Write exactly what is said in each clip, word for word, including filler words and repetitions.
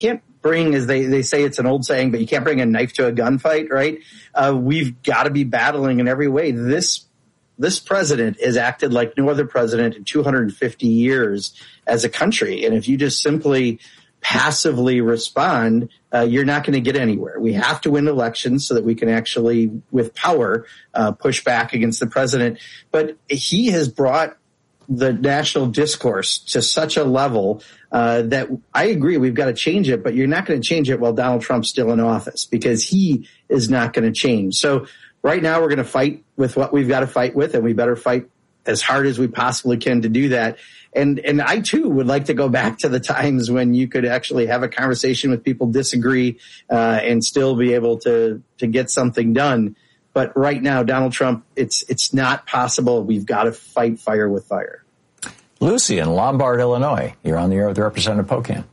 can't bring, as they, they say, it's an old saying, but you can't bring a knife to a gunfight, right? Uh, we've got to be battling in every way. This This president has acted like no other president in two hundred fifty years as a country. And if you just simply passively respond, uh, you're not going to get anywhere. We have to win elections so that we can actually, with power, uh, push back against the president. But he has brought the national discourse to such a level uh, that I agree we've got to change it, but you're not going to change it while Donald Trump's still in office, because he is not going to change. So right now we're going to fight with what we've got to fight with, and we better fight as hard as we possibly can to do that. And and I, too, would like to go back to the times when you could actually have a conversation with people, disagree, uh, and still be able to, to get something done. But right now, Donald Trump, it's it's not possible. We've got to fight fire with fire. Lucy in Lombard, Illinois. You're on the air with Representative Pocan.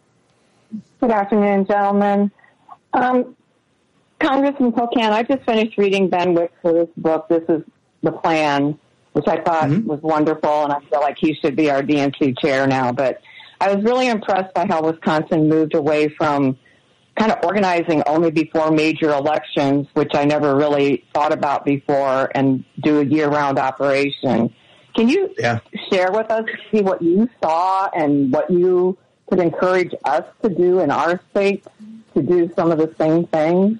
Good afternoon, gentlemen. Um, Congressman Pocan, I just finished reading Ben Wickler's book, This is the Plan, which I thought mm-hmm. was wonderful, and I feel like he should be our D N C chair now. But I was really impressed by how Wisconsin moved away from kind of organizing only before major elections, which I never really thought about before, and do a year-round operation. Can you yeah. share with us see what you saw and what you could encourage us to do in our state to do some of the same things?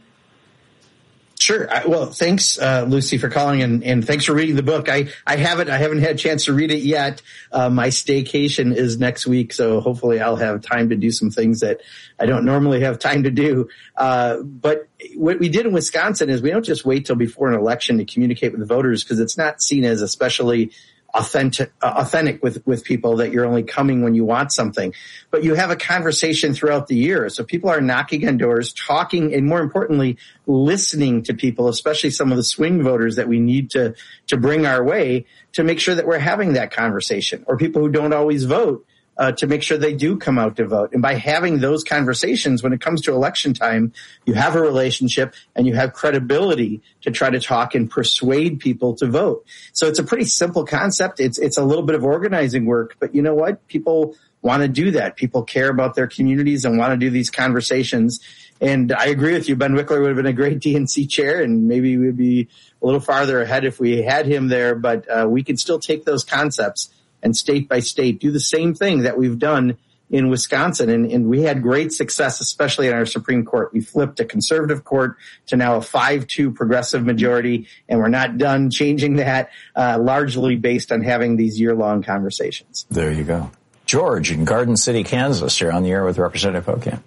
Sure. Well, thanks, uh, Lucy, for calling, and, and thanks for reading the book. I, I haven't, I haven't had a chance to read it yet. Uh, my staycation is next week, so hopefully I'll have time to do some things that I don't normally have time to do. Uh, but what we did in Wisconsin is we don't just wait till before an election to communicate with the voters, because it's not seen as especially authentic, uh, authentic with, with people that you're only coming when you want something, but you have a conversation throughout the year. So people are knocking on doors, talking, and more importantly, listening to people, especially some of the swing voters that we need to, to bring our way to make sure that we're having that conversation, or people who don't always vote. Uh, to make sure they do come out to vote. And by having those conversations, when it comes to election time, you have a relationship and you have credibility to try to talk and persuade people to vote. So it's a pretty simple concept. It's, it's a little bit of organizing work, but you know what? People want to do that. People care about their communities and want to do these conversations. And I agree with you. Ben Wickler would have been a great D N C chair, and maybe we'd be a little farther ahead if we had him there, but uh, we can still take those concepts and state by state do the same thing that we've done in Wisconsin. And, and we had great success, especially in our Supreme Court. We flipped a conservative court to now a five two progressive majority, and we're not done changing that, uh, largely based on having these year-long conversations. There you go. George in Garden City, Kansas. You're on the air with Representative Pocan.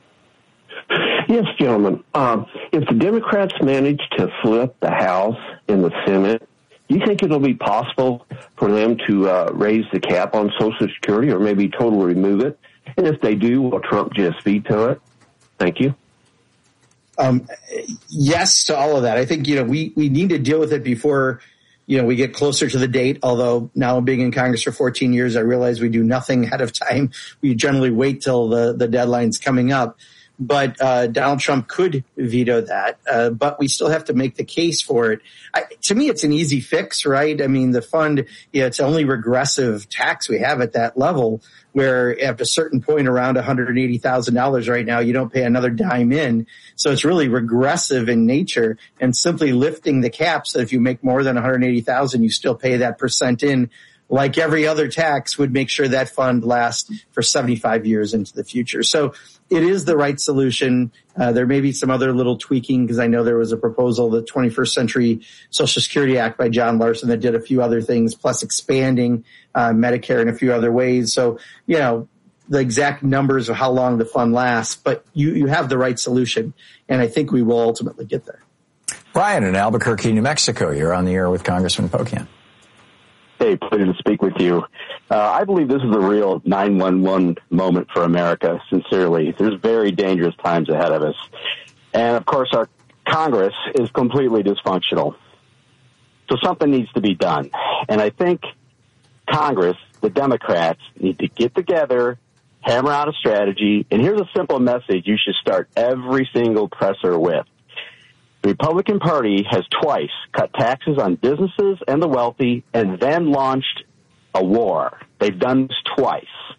Yes, gentlemen. Um, if the Democrats manage to flip the House and the Senate, do you think it'll be possible for them to uh, raise the cap on Social Security, or maybe totally remove it? And if they do, will Trump just veto it? Thank you. Um, yes to all of that. I think, you know, we, we need to deal with it before, you know, we get closer to the date. Although now being in Congress for fourteen years, I realize we do nothing ahead of time. We generally wait till the, the deadline's coming up. But uh, Donald Trump could veto that, uh, but we still have to make the case for it. I, to me, it's an easy fix, right? I mean, the fund, you know, it's only regressive tax we have at that level, where at a certain point around one hundred eighty thousand dollars right now, you don't pay another dime in. So it's really regressive in nature, and simply lifting the cap so if you make more than one hundred eighty thousand dollars, you still pay that percent in, like every other tax, would make sure that fund lasts for seventy-five years into the future. So it is the right solution. Uh, there may be some other little tweaking, because I know there was a proposal, the twenty-first Century Social Security Act by John Larson, that did a few other things, plus expanding uh, Medicare in a few other ways. So, you know, the exact numbers of how long the fund lasts, but you, you have the right solution, and I think we will ultimately get there. Brian in Albuquerque, New Mexico. You're on the air with Congressman Pocan. Hey, pleasure to speak with you. Uh, I believe this is a real nine one one moment for America, sincerely. There's very dangerous times ahead of us. And, of course, our Congress is completely dysfunctional. So something needs to be done. And I think Congress, the Democrats, need to get together, hammer out a strategy. And here's a simple message you should start every single presser with. The Republican Party has twice cut taxes on businesses and the wealthy, and then launched a war. They've done this twice.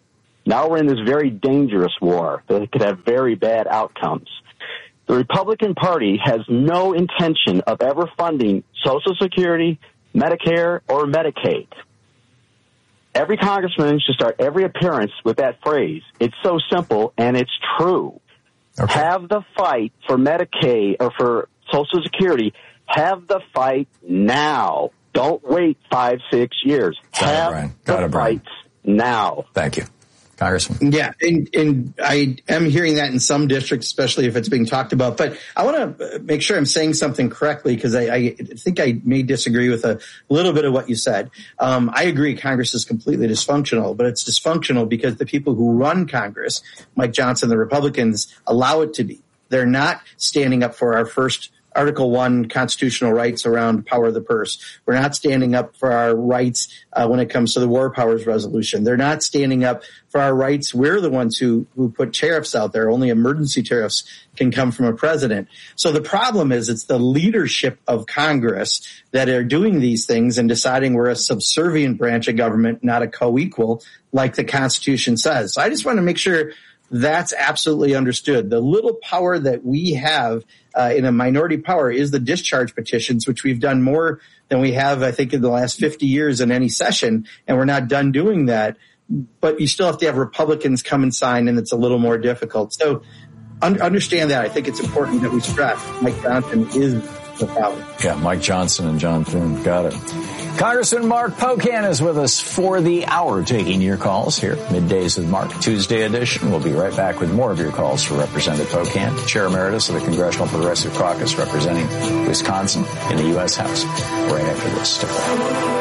Now we're in this very dangerous war that could have very bad outcomes. The Republican Party has no intention of ever funding Social Security, Medicare, or Medicaid. Every congressman should start every appearance with that phrase. It's so simple, and it's true. Okay. Have the fight for Medicaid or for Social Security. Have the fight now. Don't wait five, six years. Got have it, Brian. Got the it, Brian. fights now. Thank you. Congressman. Yeah, and, and I am hearing that in some districts, especially if it's being talked about. But I want to make sure I'm saying something correctly, because I, I think I may disagree with a little bit of what you said. Um, I agree Congress is completely dysfunctional, but it's dysfunctional because the people who run Congress, Mike Johnson, the Republicans, allow it to be. They're not standing up for our first Article One constitutional rights around power of the purse. We're not standing up for our rights uh, when it comes to the War Powers Resolution. They're not standing up for our rights. We're the ones who, who put tariffs out there. Only emergency tariffs can come from a president. So the problem is it's the leadership of Congress that are doing these things and deciding we're a subservient branch of government, not a co-equal, like the Constitution says. So I just want to make sure that's absolutely understood. The little power that we have uh, in a minority power is the discharge petitions, which we've done more than we have, I think, in the last fifty years in any session, and we're not done doing that. But you still have to have Republicans come and sign, and it's a little more difficult. So un- understand that. I think it's important that we stress Mike Johnson is the problem. Yeah, Mike Johnson and John Thune. Got it. Congressman Mark Pocan is with us for the hour, taking your calls here. Middays with Mark, Tuesday edition. We'll be right back with more of your calls for Representative Pocan, Chair Emeritus of the Congressional Progressive Caucus, representing Wisconsin in the U S House. Right after this. Stick around.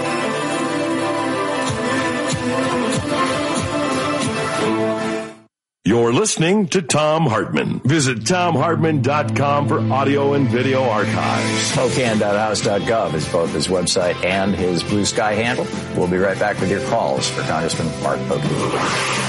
You're listening to Thom Hartmann. Visit Thom Hartmann dot com for audio and video archives. Pocan dot house dot gov is both his website and his Blue Sky handle. We'll be right back with your calls for Congressman Mark Pocan.